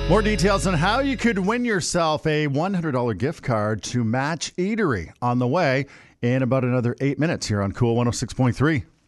More details on how you could win yourself a $100 gift card to Match Eatery on the way in about another 8 minutes here on Cool 106.3.